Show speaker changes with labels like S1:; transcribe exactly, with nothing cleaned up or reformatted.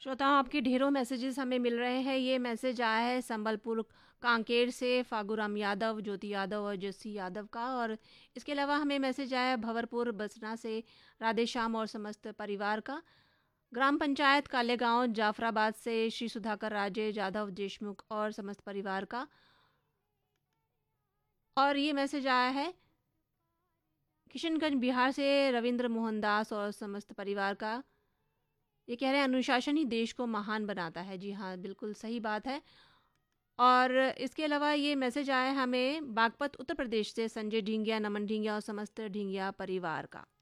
S1: श्रोताओं, आपके ढेरों मैसेजेस हमें मिल रहे हैं। ये मैसेज आया है संबलपुर कांकेर से फागूराम यादव, ज्योति यादव और जस्सी यादव का। और इसके अलावा हमें मैसेज आया है भंवरपुर बसना से राधे श्याम और समस्त परिवार का। ग्राम पंचायत कालेगांव जाफराबाद से श्री सुधाकर राजे जाधव देशमुख और समस्त परिवार का। और ये मैसेज आया है किशनगंज बिहार से रविंद्र मोहन दास और समस्त परिवार का। ये कह रहे हैं अनुशासन ही देश को महान बनाता है। जी हाँ, बिल्कुल सही बात है। और इसके अलावा ये मैसेज आया है हमें बागपत उत्तर प्रदेश से संजय ढींगिया, नमन ढींगिया और समस्त ढींगिया परिवार का।